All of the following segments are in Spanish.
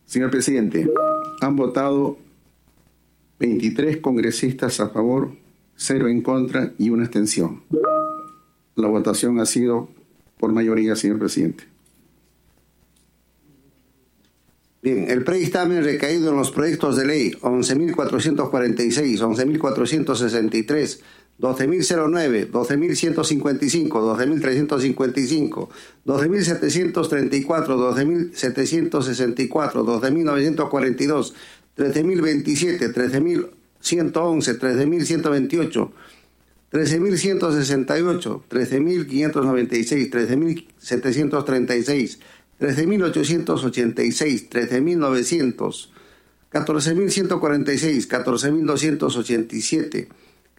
Señor presidente, han votado 23 congresistas a favor, 0 en contra y 1 abstención. La votación ha sido por mayoría, señor presidente. Bien, el predictamen recaído en los proyectos de ley 11.446, 11.463, 12.009, 12.155, 12.355, 12.734, 12.764, 12.942, 13.027, 13.111, 13.128, 13.168, 13.596, 13.736, 13.886, 13.900, 14.146, 14.287,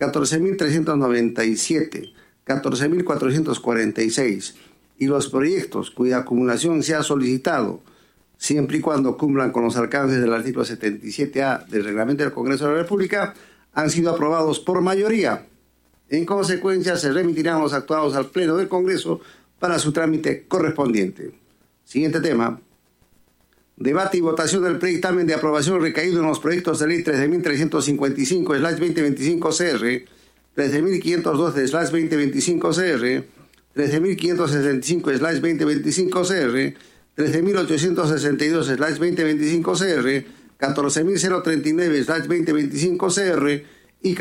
14.397, 14.446 y los proyectos cuya acumulación se ha solicitado, siempre y cuando cumplan con los alcances del artículo 77A del Reglamento del Congreso de la República, han sido aprobados por mayoría. En consecuencia, se remitirán los actuados al Pleno del Congreso para su trámite correspondiente. Siguiente tema. Debate y votación del predictamen de aprobación recaído en los proyectos de ley 13.355/2025-CR, 13.512/2025-CR, 13.565/2025-CR, 13.862/2025-CR, 14.039/2025-CR y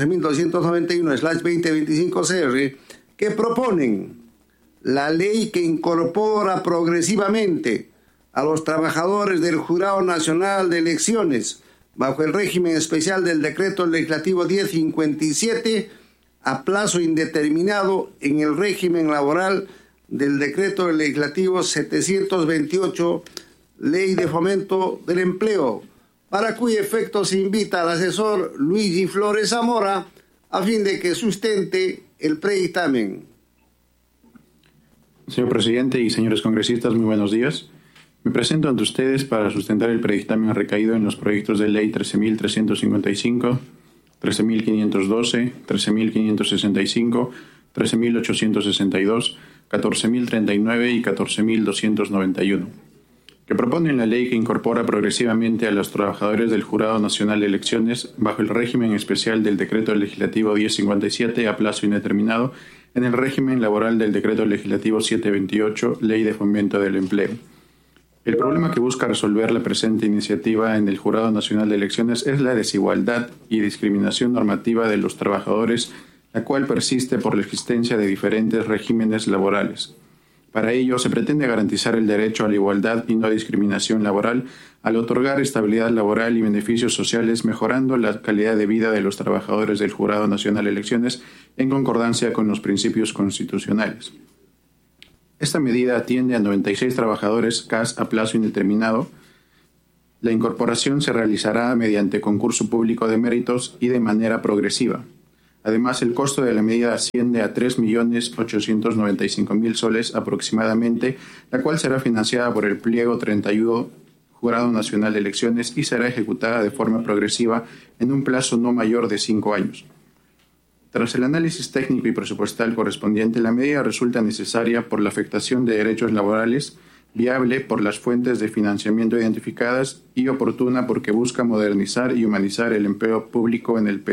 14.291/2025-CR, que proponen la ley que incorpora progresivamente a los trabajadores del Jurado Nacional de Elecciones bajo el régimen especial del Decreto Legislativo 1057 a plazo indeterminado en el régimen laboral del Decreto Legislativo 728, Ley de Fomento del Empleo, para cuyo efecto se invita al asesor Luigi Flores Zamora a fin de que sustente el predictamen. Señor presidente y señores congresistas, muy buenos días. Me presento ante ustedes para sustentar el predictamen recaído en los proyectos de ley 13.355, 13.512, 13.565, 13.862, 14.039 y 14.291, que proponen la ley que incorpora progresivamente a los trabajadores del Jurado Nacional de Elecciones bajo el régimen especial del Decreto Legislativo 1057 a plazo indeterminado en el régimen laboral del Decreto Legislativo 728, Ley de Fomento del Empleo. El problema que busca resolver la presente iniciativa en el Jurado Nacional de Elecciones es la desigualdad y discriminación normativa de los trabajadores, la cual persiste por la existencia de diferentes regímenes laborales. Para ello, se pretende garantizar el derecho a la igualdad y no discriminación laboral al otorgar estabilidad laboral y beneficios sociales, mejorando la calidad de vida de los trabajadores del Jurado Nacional de Elecciones en concordancia con los principios constitucionales. Esta medida atiende a 96 trabajadores CAS a plazo indeterminado. La incorporación se realizará mediante concurso público de méritos y de manera progresiva. Además, el costo de la medida asciende a 3.895.000 soles aproximadamente, la cual será financiada por el pliego 31 Jurado Nacional de Elecciones y será ejecutada de forma progresiva en un plazo no mayor de 5 años. Tras el análisis técnico y presupuestal correspondiente, la medida resulta necesaria por la afectación de derechos laborales, viable por las fuentes de financiamiento identificadas y oportuna porque busca modernizar y humanizar el empleo público en el Perú.